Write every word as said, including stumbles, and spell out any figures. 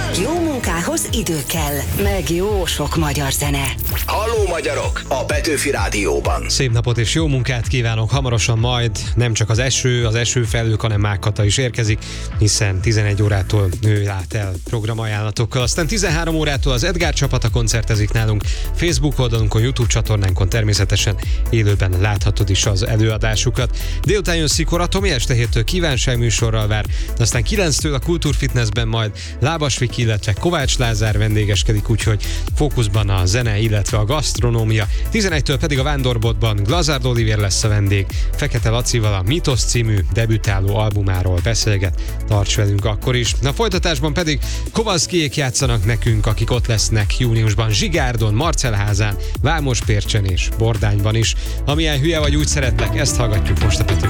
Jó munkához idő kell, meg jó sok magyar zene. Halló magyarok! A Petőfi Rádióban. Szép napot és jó munkát kívánok! Hamarosan majd nem csak az eső, az esőfelhők, hanem Mágkata is érkezik, hiszen tizenegy órától ő lát el programajánlatokkal. Aztán tizenhárom órától az Edgár csapata koncertezik nálunk, Facebook oldalunkon, YouTube csatornánkon természetesen élőben láthatod is az előadásukat. Délután jön Szikora Tomi, este héttől kívánságműsorral vár, aztán kilenctől a Kultúrfitnessben majd Lábas Viki, illetve Kovács Lázár vendégeskedik, úgyhogy fókuszban a zene, illetve a gasztronómia. tizenegytől pedig a Vándorbotban Glazard Olivér lesz a vendég. Fekete Lacival a Mitosz című debütáló albumáról beszélget. Tarts velünk akkor is. A folytatásban pedig Kovalszkijék játszanak nekünk, akik ott lesznek júniusban Zsigárdon, Marcelházán, Vámospércsen és Bordányban is. Amilyen hülye vagy, úgy szeretlek, ezt hallgatjuk most a Petőfi